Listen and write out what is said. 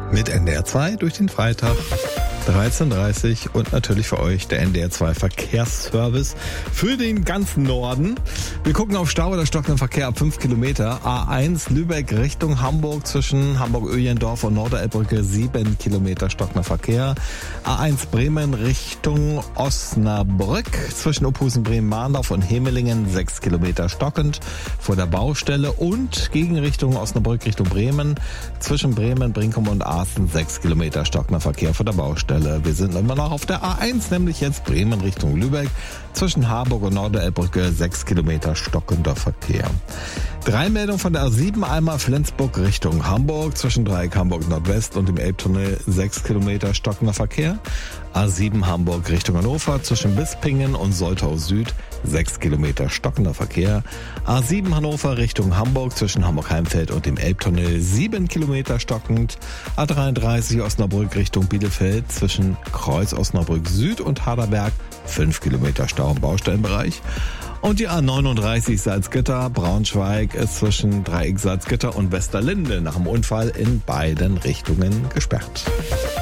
Mit NDR 2 durch den Freitag. 13.30 und natürlich für euch der NDR 2 Verkehrsservice für den ganzen Norden. Wir gucken auf Stau oder stockenden Verkehr ab 5 Kilometer. A1 Lübeck Richtung Hamburg zwischen Hamburg-Öhlendorf und Norderelbbrücke 7 Kilometer stockender Verkehr. A1 Bremen Richtung Osnabrück zwischen Opusen, Bremen-Mahndorf und Hemelingen 6 Kilometer stockend vor der Baustelle und Gegenrichtung Osnabrück Richtung Bremen zwischen Bremen, Brinkum und Aachen 6 Kilometer stockender Verkehr vor der Baustelle. Wir sind immer noch auf der A1, nämlich jetzt Bremen Richtung Lübeck. Zwischen Harburg und Norderelbbrücke 6 Kilometer stockender Verkehr. 3 Meldungen von der A7, einmal Flensburg Richtung Hamburg. Zwischen Dreieck Hamburg Nordwest und dem Elbtunnel 6 Kilometer stockender Verkehr. A7 Hamburg Richtung Hannover zwischen Bispingen und Soltau Süd 6 Kilometer stockender Verkehr. A7 Hannover Richtung Hamburg zwischen Hamburg-Heimfeld und dem Elbtunnel 7 Kilometer stockend. A33 Osnabrück Richtung Bielefeld zwischen Kreuz Osnabrück Süd und Harderberg 5 Kilometer Stau im Baustellenbereich. Und die A39 Salzgitter, Braunschweig ist zwischen Dreieck Salzgitter und Westerlinde nach dem Unfall in beiden Richtungen gesperrt.